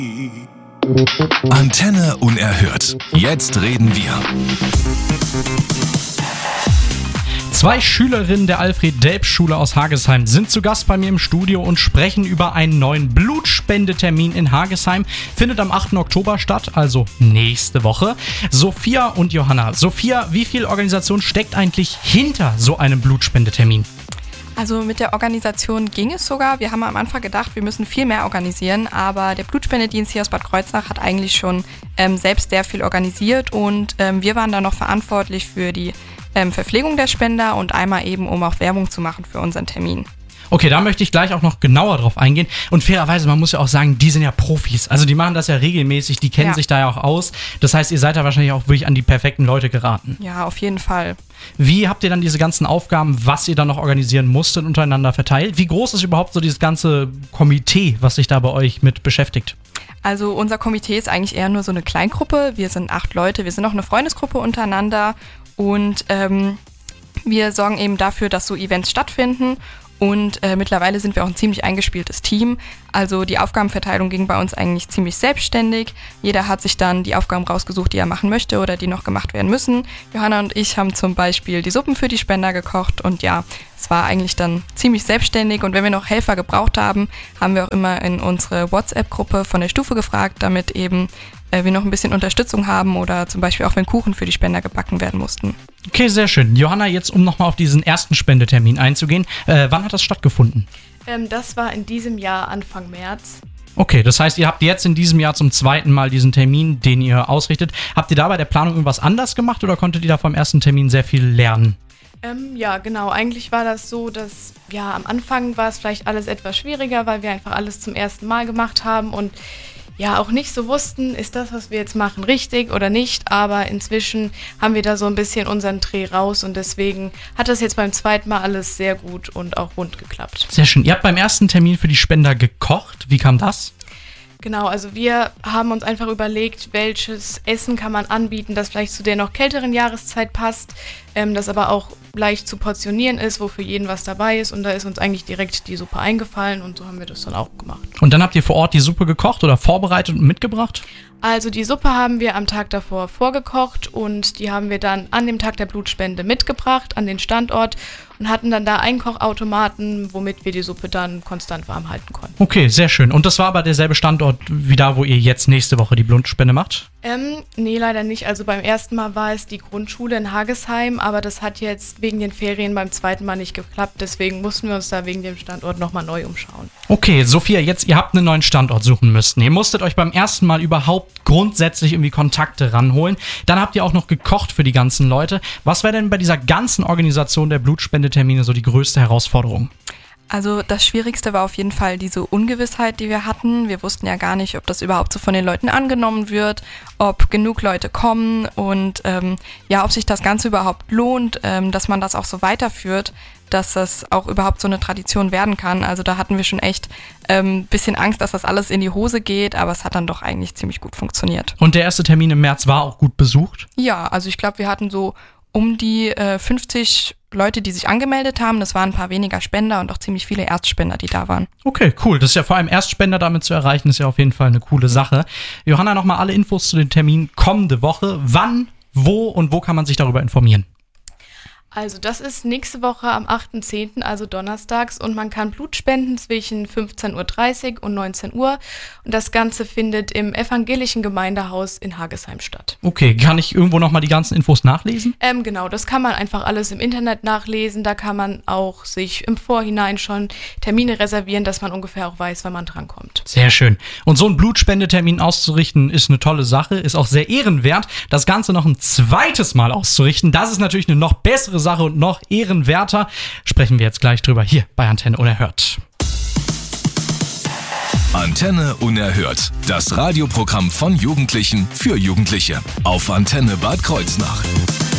Antenne unerhört. Jetzt reden wir. Zwei Schülerinnen der Alfred-Delp-Schule aus Hagesheim sind zu Gast bei mir im Studio und sprechen über einen neuen Blutspendetermin in Hagesheim. Findet am 8. Oktober statt, also nächste Woche. Sophia und Johanna. Sophia, wie viel Organisation steckt eigentlich hinter so einem Blutspendetermin? Also mit der Organisation ging es sogar. Wir haben am Anfang gedacht, wir müssen viel mehr organisieren, aber der Blutspendedienst hier aus Bad Kreuznach hat eigentlich schon selbst sehr viel organisiert und wir waren dann noch verantwortlich für die Verpflegung der Spender und einmal eben, um auch Werbung zu machen für unseren Termin. Okay, da möchte ich gleich auch noch genauer drauf eingehen. Und fairerweise, man muss ja auch sagen, die sind ja Profis. Also die machen das ja regelmäßig, die kennen sich da ja auch aus. Das heißt, ihr seid da wahrscheinlich auch wirklich an die perfekten Leute geraten. Ja, auf jeden Fall. Wie habt ihr dann diese ganzen Aufgaben, was ihr dann noch organisieren musstet, untereinander verteilt? Wie groß ist überhaupt so dieses ganze Komitee, was sich da bei euch mit beschäftigt? Also unser Komitee ist eigentlich eher nur so eine Kleingruppe. Wir sind 8 Leute, wir sind auch eine Freundesgruppe untereinander und wir sorgen eben dafür, dass so Events stattfinden. Und mittlerweile sind wir auch ein ziemlich eingespieltes Team. Also die Aufgabenverteilung ging bei uns eigentlich ziemlich selbstständig. Jeder hat sich dann die Aufgaben rausgesucht, die er machen möchte oder die noch gemacht werden müssen. Johanna und ich haben zum Beispiel die Suppen für die Spender gekocht und ja, es war eigentlich dann ziemlich selbstständig. Und wenn wir noch Helfer gebraucht haben, haben wir auch immer in unsere WhatsApp-Gruppe von der Stufe gefragt, damit eben wir noch ein bisschen Unterstützung haben oder zum Beispiel auch, wenn Kuchen für die Spender gebacken werden mussten. Okay, sehr schön. Johanna, jetzt um nochmal auf diesen ersten Spendetermin einzugehen. Wann hat das stattgefunden? Das war in diesem Jahr Anfang März. Okay, das heißt, ihr habt jetzt in diesem Jahr zum zweiten Mal diesen Termin, den ihr ausrichtet. Habt ihr da bei der Planung irgendwas anders gemacht oder konntet ihr da vom ersten Termin sehr viel lernen? Ja, genau. Eigentlich war das so, dass am Anfang war es vielleicht alles etwas schwieriger, weil wir einfach alles zum ersten Mal gemacht haben und auch nicht so wussten, ist das, was wir jetzt machen, richtig oder nicht, aber inzwischen haben wir da so ein bisschen unseren Dreh raus und deswegen hat das jetzt beim zweiten Mal alles sehr gut und auch rund geklappt. Sehr schön. Ihr habt beim ersten Termin für die Spender gekocht. Wie kam das? Genau, also wir haben uns einfach überlegt, welches Essen kann man anbieten, das vielleicht zu der noch kälteren Jahreszeit passt, das aber auch leicht zu portionieren ist, wo für jeden was dabei ist und da ist uns eigentlich direkt die Suppe eingefallen und so haben wir das dann auch gemacht. Und dann habt ihr vor Ort die Suppe gekocht oder vorbereitet und mitgebracht? Also die Suppe haben wir am Tag davor vorgekocht und die haben wir dann an dem Tag der Blutspende mitgebracht an den Standort und hatten dann da einen Kochautomaten, womit wir die Suppe dann konstant warm halten konnten. Okay, sehr schön. Und das war aber derselbe Standort wie da, wo ihr jetzt nächste Woche die Blutspende macht? Nee, leider nicht. Also beim ersten Mal war es die Grundschule in Hagesheim, aber das hat jetzt wegen den Ferien beim zweiten Mal nicht geklappt. Deswegen mussten wir uns da wegen dem Standort nochmal neu umschauen. Okay, Sophia, jetzt ihr habt einen neuen Standort suchen müssen. Ihr musstet euch beim ersten Mal überhaupt grundsätzlich irgendwie Kontakte ranholen. Dann habt ihr auch noch gekocht für die ganzen Leute. Was wäre denn bei dieser ganzen Organisation der Blutspendetermine so die größte Herausforderung? Also das Schwierigste war auf jeden Fall diese Ungewissheit, die wir hatten. Wir wussten ja gar nicht, ob das überhaupt so von den Leuten angenommen wird, ob genug Leute kommen und ob sich das Ganze überhaupt lohnt, dass man das auch so weiterführt, dass das auch überhaupt so eine Tradition werden kann. Also da hatten wir schon echt ein bisschen Angst, dass das alles in die Hose geht, aber es hat dann doch eigentlich ziemlich gut funktioniert. Und der erste Termin im März war auch gut besucht? Ja, also ich glaube, wir hatten so um die 50 Leute, die sich angemeldet haben. Das waren ein paar weniger Spender und auch ziemlich viele Erstspender, die da waren. Okay, cool. Das ist ja vor allem Erstspender damit zu erreichen, ist ja auf jeden Fall eine coole Sache. Johanna, nochmal alle Infos zu dem Termin kommende Woche. Wann, wo kann man sich darüber informieren? Also das ist nächste Woche am 8.10., also donnerstags und man kann Blut spenden zwischen 15.30 Uhr und 19 Uhr und das Ganze findet im evangelischen Gemeindehaus in Hagesheim statt. Okay, kann ich irgendwo nochmal die ganzen Infos nachlesen? Genau, das kann man einfach alles im Internet nachlesen, da kann man auch sich im Vorhinein schon Termine reservieren, dass man ungefähr auch weiß, wann man drankommt. Sehr schön. Und so einen Blutspendetermin auszurichten ist eine tolle Sache, ist auch sehr ehrenwert. Das Ganze noch ein zweites Mal auszurichten, das ist natürlich eine noch bessere Sache und noch ehrenwerter. Sprechen wir jetzt gleich drüber hier bei Antenne Unerhört. Antenne Unerhört. Das Radioprogramm von Jugendlichen für Jugendliche. Auf Antenne Bad Kreuznach.